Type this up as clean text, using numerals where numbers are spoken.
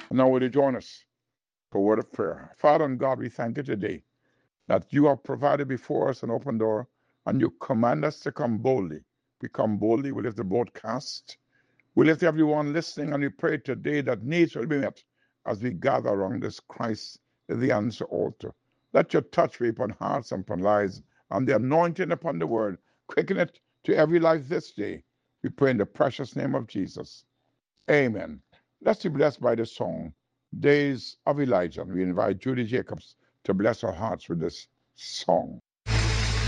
Now, will you join us for a word of prayer? Father and God, we thank you today that you have provided before us an open door and you command us to come boldly. We come boldly. We lift the broadcast. We lift everyone listening, and we pray today that needs will be met as we gather around this Christ, the answer altar. Let your touch be upon hearts and upon lives, and the anointing upon the word. Quicken it to every life this day. We pray in the precious name of Jesus. Amen. Let's be blessed by the song, Days of Elijah. And we invite Judy Jacobs to bless our hearts with this song.